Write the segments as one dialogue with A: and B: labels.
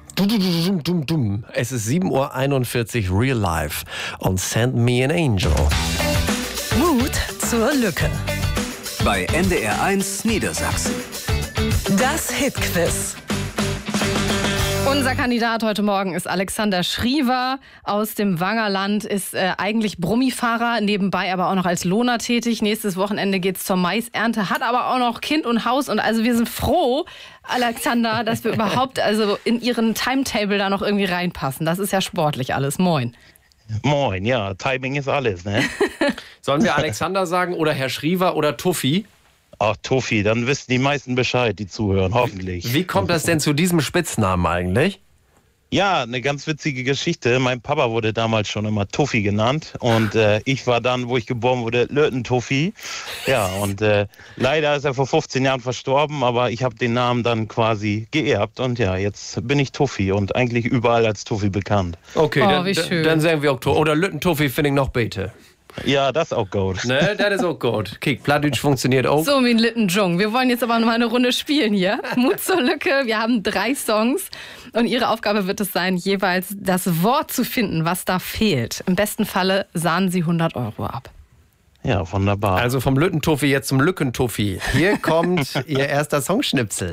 A: Es ist 7:41 Uhr, Real Life und Send Me an Angel.
B: Mut zur Lücke.
C: Bei NDR1 Niedersachsen.
B: Das Hitquiz.
D: Unser Kandidat heute Morgen ist Alexander Schriever aus dem Wangerland, ist eigentlich Brummifahrer, nebenbei aber auch noch als Lohner tätig. Nächstes Wochenende geht's zur Maisernte, hat aber auch noch Kind und Haus. Und also wir sind froh, Alexander, dass wir überhaupt also in Ihren Timetable da noch irgendwie reinpassen. Das ist ja sportlich alles. Moin.
E: Moin, ja, Timing ist alles, ne?
A: Sollen wir Alexander sagen oder Herr Schriever oder Tuffi?
E: Ach, Tuffi, dann wissen die meisten Bescheid, die zuhören, hoffentlich.
A: Wie kommt das denn zu diesem Spitznamen eigentlich?
E: Ja, eine ganz witzige Geschichte. Mein Papa wurde damals schon immer Tuffi genannt und ich war dann, wo ich geboren wurde, Löten-Tuffi. Ja, und leider ist er vor 15 Jahren verstorben, aber ich habe den Namen dann quasi geerbt und ja, jetzt bin ich Tuffi und eigentlich überall als Tuffi bekannt.
A: Okay,
D: wie schön.
A: Dann sagen wir auch oder Löten-Tuffi finde ich noch bete.
E: Ja, das ist auch gut.
A: Ne, das ist auch gut. Kick, Plattdeutsch funktioniert auch.
D: So wie ein Littenjung. Wir wollen jetzt aber noch mal eine Runde spielen hier. Mut zur Lücke. Wir haben 3 Songs und Ihre Aufgabe wird es sein, jeweils das Wort zu finden, was da fehlt. Im besten Falle sahnen Sie 100 € ab.
E: Ja, wunderbar.
A: Also vom Löten-Tuffi jetzt zum Lücken-Tuffi. Hier kommt Ihr erster Songschnipsel.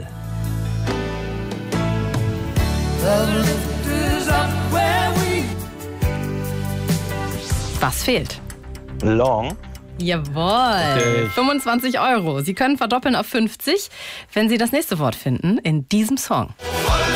D: Was fehlt?
E: Long.
D: Jawohl.
A: Okay.
D: 25 €. Sie können verdoppeln auf 50, wenn Sie das nächste Wort finden in diesem Song.